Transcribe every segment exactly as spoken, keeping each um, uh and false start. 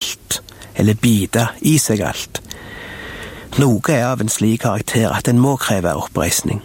alt, eller bite i seg alt. Noe er av en slik karakter at den må kreve oppreisning.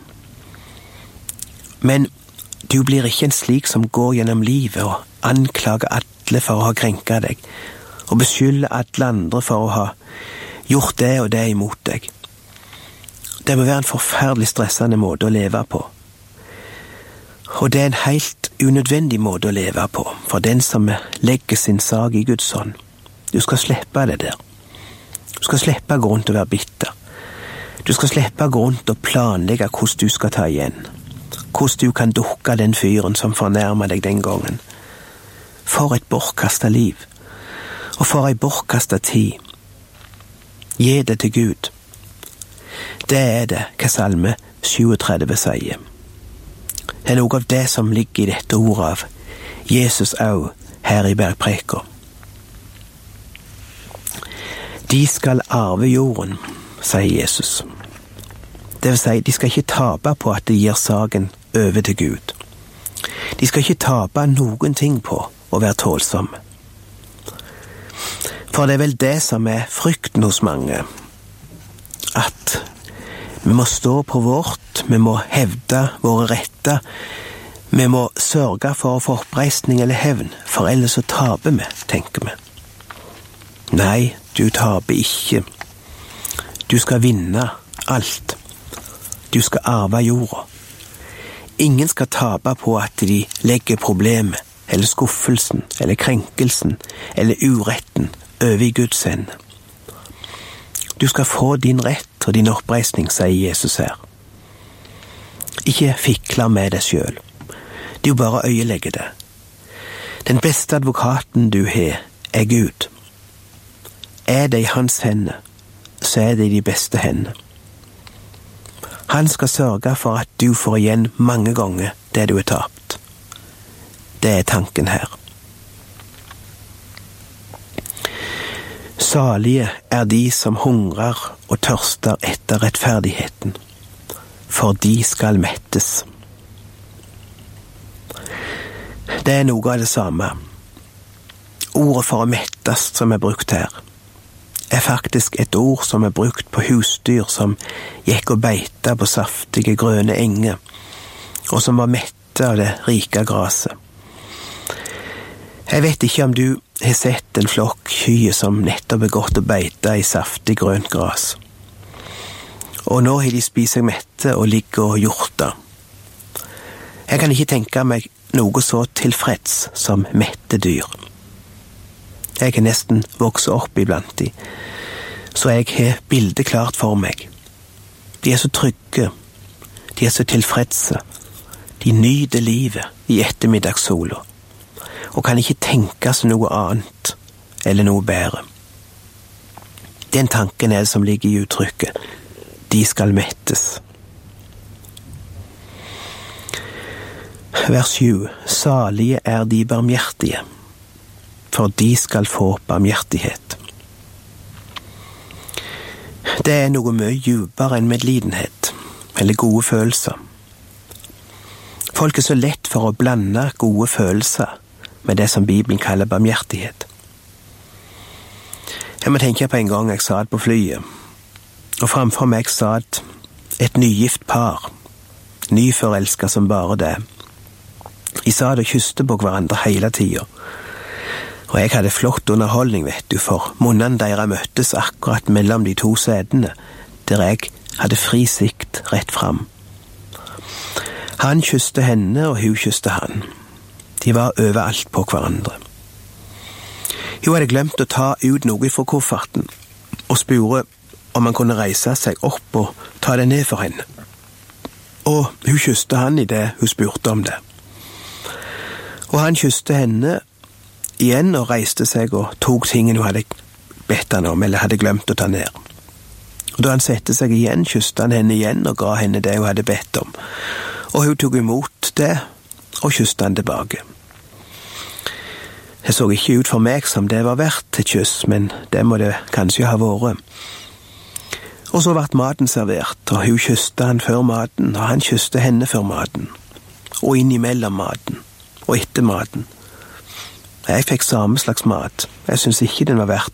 Men du blir ikke en slik som går gjennom livet og anklager alle for å ha krenket deg, og beskylder alle andre for å ha gjort det og det imot deg. Det må være en forferdelig stressende måte å leve på. Og det er en helt unødvendig måte å leve på, for den som legger sin sak i Guds hånd. Du skal slippe det der. Du skal slippe gå rundt og være bitter. Du skal slippe gå rundt og planlegge hvordan du skal ta igjen. Hvordan du kan dukke den fyren som fornærmer deg den gangen. For et bortkastet liv. Og for ei bortkastet tid. Gi det til Gud. Det er det hva salme syvogtredve sier. Det er noe av det som ligger i dette ordet av Jesus òg her i bergpreka. De skal arve jorden, sier Jesus. Det vil si, de skal ikke tape på at de gir saken over til Gud. De skal ikke tape noen ting på å være tålsomme. For det er vel det som er frykten hos mange, at vi må stå på vårt, vi må hevde våre retter, vi må sørge for å få oppreisning eller hevn, for ellers så taper vi, tenker vi. Nei, du taper ikke. Du skal vinne alt. Du skal arve jorda. Ingen skal tape på at de legger problemet, eller skuffelsen, eller krenkelsen, eller uretten over i Guds hende. Du skal få din rett og din oppreisning, sier Jesus her. Ikke fikle med deg selv. Du bare øyelegger det. Den beste advokaten du har, er Gud. Er det i hans hende, så er det i de beste hende. Han skal sørge for at du får igjen mange ganger det du har tapt. Det er tanken her. Salige er de som hungrer og tørster etter rettferdigheten, for de skal mettes. Det er noe av det samme. Ordet for å mettes som er brukt her, er faktisk et ord som er brukt på husdyr som gikk og beita på saftige grønne enger, og som var mette av det rike graset. Jeg vet ikke om du har sett en flokk kyr som nettopp er gått og beita i saftig grønt gras. Og nå har de spist seg mette og ligger og hjorter. Jeg kan ikke tenke meg noe så tilfreds som mette dyr. Jeg har nesten vokst opp iblant de, så jeg har bildet klart for meg. De er så trygge, de er så tilfredse, de nyter livet i ettermiddagssola, og kan ikke tenke seg noe annet eller noe bedre. Den tanken er det som ligger i uttrykket, de skal mettes. Vers sju, salige er de barmhjertige, for de skal få barmhjertighet. Det er noe mye djupere enn medlidenhet, eller gode følelser. Folk er så lett for å blande gode følelser med det som Bibelen kaller barmhjertighet. Jeg må tenke på en gang jeg satt på flyet, og framfor meg satt et nygift par, nyforelsket som bare det. De satt og kysste på hverandre hele tiden. Og jeg hadde flott underholdning, vet du, for munnen deres møttes akkurat mellom de to setene, der jeg hadde fri sikt rett fram. Han kysste henne, og hun kysste han. De var overalt på hverandre. Hun hadde glemt å ta ut noe fra kofferten, og spurte om han kunne reise seg opp og ta det ned for henne. Og hun kysste han i det hun spurte om det. Og han kysste henne igjen og reiste seg og tok tingen hun hadde bedt han om, eller hadde glemt å ta ned. Og da han sette seg igjen, kysste han henne igjen og ga henne det hun hadde bedt om. Og hun tok imot det og kysste han tilbake. Det så ikke ut for meg som det var verdt et kyss, men det må det kanskje ha vært. Og så ble maten servert, og hun kysste han før maten, og han kysste henne før maten, og innimellom maten, og etter maten. Jeg fikk samme slags mat. Jeg synes ikke den var verdt